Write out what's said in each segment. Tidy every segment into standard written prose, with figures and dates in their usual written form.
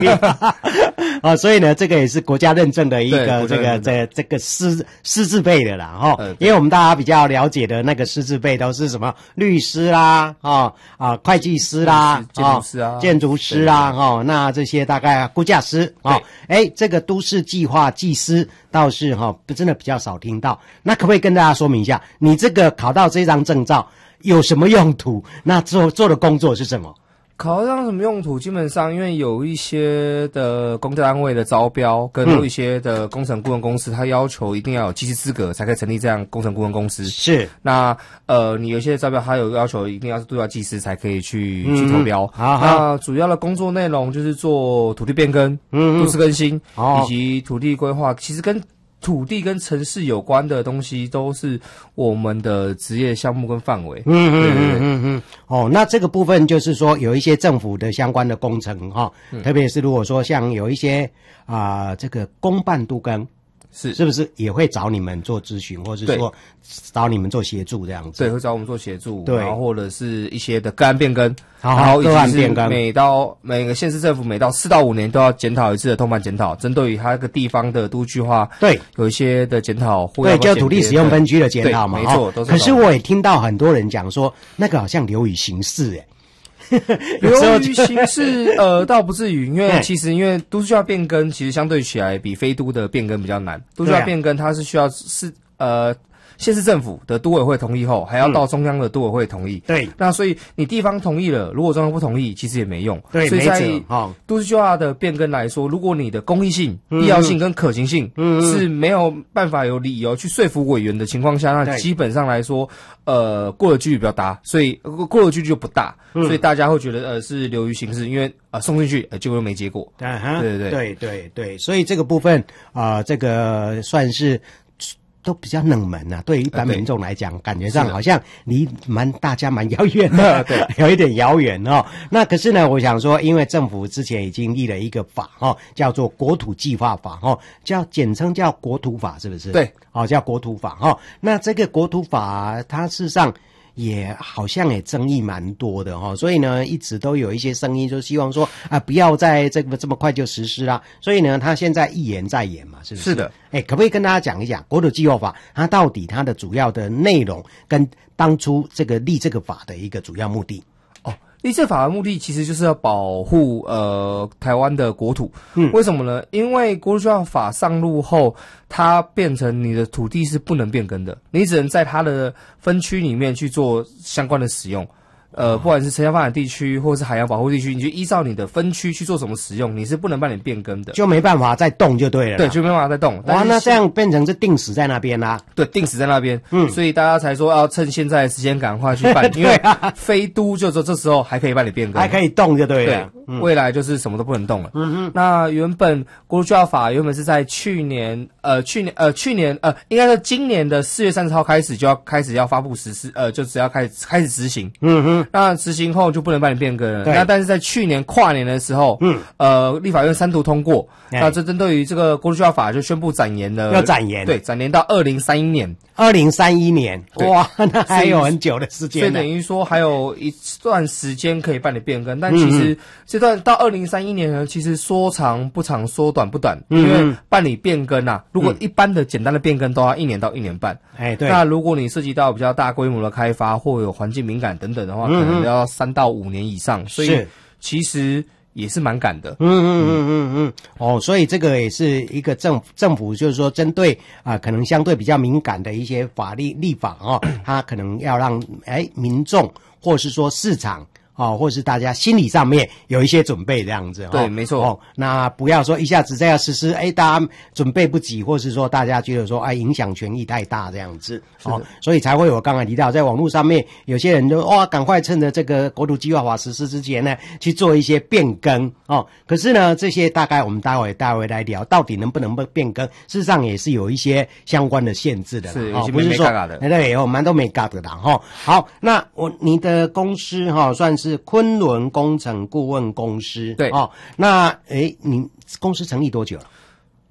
所以呢，这个也是国家认证的一个这个师字辈的啦因为我们大家比较了解的那个师字辈都是什么律师啦会计师啦建筑师啦那这些大概估价师这个都市计划技师倒是真的比较少听到。那可不可以跟大家说明一下，你这个考到这张证照有什么用途？那做的工作是什么？ 考上什么用途？基本上，因为有一些的公家单位的招标，跟有一些的工程顾问公司，它要求一定要有技师资格才可以成立这样工程顾问公司。 是。 那你有一些招标，它有要求一定要是督导技师才可以去投标。那主要的工作内容就是做土地变更、都市更新以及土地规划，其实跟土地跟城市有关的东西都是我们的职业项目跟范围。 那这个部分就是说有一些政府的相关的工程特别是如果说像有一些这个公办都更是不是也会找你们做咨询，或是说找你们做协助这样子？ 对，会找我们做协助， 对， 然后或者是一些的个案变更，然后以及是每个县市政府每到4到5年都要检讨一次的通盘检讨，针对于它这个地方的都区化， 对， 有一些的检讨， 对，就土地使用分区的检讨嘛， 没错，都是。 可是我也听到很多人讲说，那个好像流于形式流于形式倒不至于，因为其实因为都市计划变更，其实相对起来比非都的变更比较难。都市计划变更它是需要县市政府的都委会同意后，还要到中央的都委会同意。 对， 那所以你地方同意了，如果中央不同意，其实也没用。 对， 所以在都市计划的变更来说，如果你的公益性、必要性跟可行性是没有办法有理由去说服委员的情况下，那基本上来说，过的几率比较大，所以过的几率就不大，所以大家会觉得是流于形式，因为送进去结果又没结果。 对，所以这个部分这个算是都比较冷门对于一般民众来讲，感觉上好像离大家蛮遥远的，对，有一点遥远那可是呢，我想说，因为政府之前已经立了一个法叫做国土计划法简称叫国土法，是不是？对，叫国土法那这个国土法它事实上也好像也争议蛮多的所以呢一直都有一些声音就希望说不要在这么快就实施啦，所以呢他现在一言再言嘛，是不是？是的。可不可以跟大家讲一讲国土计划法它到底它的主要的内容跟当初这个立这个法的一个主要目的？ 立这法的目的其实就是要保护台湾的国土。为什么呢？因为国土计划法上路后，它变成你的土地是不能变更的，你只能在它的分区里面去做相关的使用。不管是城乡发展地区或是海洋保护地区，你就依照你的分区去做什么使用，你是不能帮你变更的， 就没办法再动就对了。 对，就没办法再动。 那这样变成是定死在那边啦。 对，定死在那边。所以大家才说要趁现在的时间赶快去办，因为非都就说这时候还可以帮你变更， 还可以动就对了。 未来就是什么都不能动了。那原本国土计划法原本是在去年应该是今年的4月30号开始就要开始要发布实施，就只要开始执行。那执行后就不能帮你变更了。那但是在去年跨年的时候，立法院3读通过，那这针对于这个国土计划法就宣布展延了， 要展延， 对，展延到2031年。 2031年，哇，那还有很久的时间， 所以等于说还有一段时间可以办理变更。但其实这段到2031年呢，其实说长不长，说短不短，因为办理变更如果一般的简单的变更都要1年到1年半。对。那如果你涉及到比较大规模的开发或有环境敏感等等的话，可能要3到5年以上。所以其实也是蛮赶的。 所以这个也是一个政府就是说针对可能相对比较敏感的一些法律立法它可能要让民众或是说市场或是大家心理上面有一些准备这样子。 对，没错。 那不要说一下子再要实施，大家准备不及，或是说大家觉得说影响权益太大这样子。所以才会我刚才提到，在网络上面有些人就赶快趁着这个国土计划法实施之前呢，去做一些变更可是呢，这些大概我们待会来聊，到底能不能变更？事实上也是有一些相关的限制的， 是不是说对， 有蛮多没嘎的啦好，那你的公司算是昆仑工程顾问公司， 对那你公司成立多久了？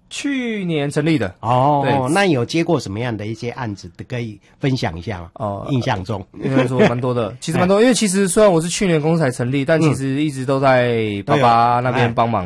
去年成立的。 哦， 对那有接过什么样的一些案子可以分享一下吗？印象中应该说蛮多的，其实蛮多，因为其实虽然我是去年公司才成立，但其实一直都在爸爸那边帮忙。